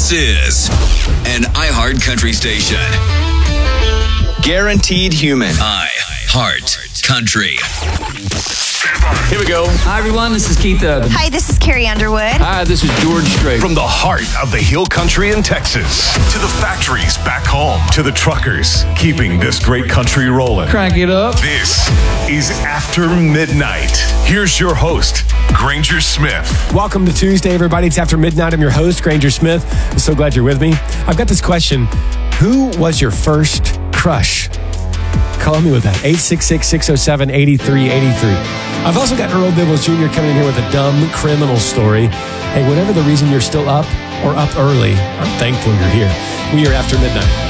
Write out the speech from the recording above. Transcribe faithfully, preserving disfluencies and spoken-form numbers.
This is an iHeart Country station. Guaranteed human. iHeart Country. Here we go. Hi, everyone. This is Keith Urban. Hi, this is Carrie Underwood. Hi, this is George Strait. From the heart of the Hill Country in Texas to the factories back home to the truckers keeping this great country rolling. Crank it up. This is After Midnight. Here's your host, Granger Smith. Welcome to Tuesday, everybody. It's After Midnight. I'm your host, Granger Smith. I'm so glad you're with me. I've got this question. Who was your first crush? Call me with that. eight six six, six oh seven, eight three eight three. I've also got Earl Dibbles Junior coming in here with a dumb criminal story. Hey, whatever the reason you're still up or up early, I'm thankful you're here. We are After Midnight.